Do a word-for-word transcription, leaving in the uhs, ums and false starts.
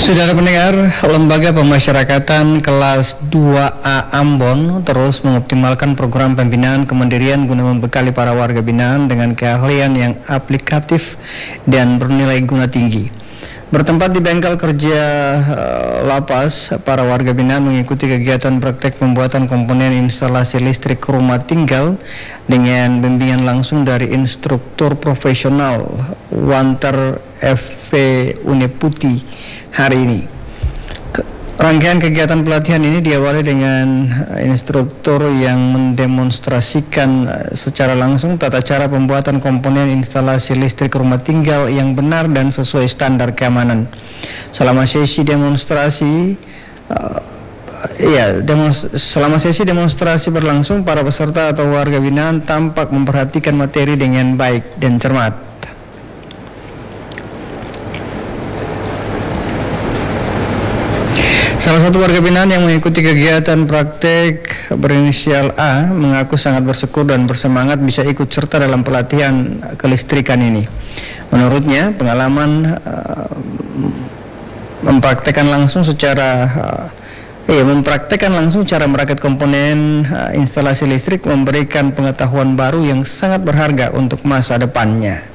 Saudara pendengar, Lembaga Pemasyarakatan Kelas dua A Ambon terus mengoptimalkan program pembinaan kemandirian guna membekali para warga binaan dengan keahlian yang aplikatif dan bernilai guna tinggi. Bertempat di bengkel kerja uh, lapas, para warga binaan mengikuti kegiatan praktek pembuatan komponen instalasi listrik rumah tinggal dengan bimbingan langsung dari instruktur profesional Wanter F V Uneputi hari ini. Rangkaian kegiatan pelatihan ini diawali dengan instruktur yang mendemonstrasikan secara langsung tata cara pembuatan komponen instalasi listrik rumah tinggal yang benar dan sesuai standar keamanan. Selama sesi demonstrasi, uh, ya, demos, selama sesi demonstrasi berlangsung, para peserta atau warga binaan tampak memperhatikan materi dengan baik dan cermat. Salah satu warga binaan yang mengikuti kegiatan praktek berinisial A mengaku sangat bersyukur dan bersemangat bisa ikut serta dalam pelatihan kelistrikan ini. Menurutnya, pengalaman uh, mempraktekkan langsung secara uh, eh, mempraktekkan langsung cara merakit komponen uh, instalasi listrik memberikan pengetahuan baru yang sangat berharga untuk masa depannya.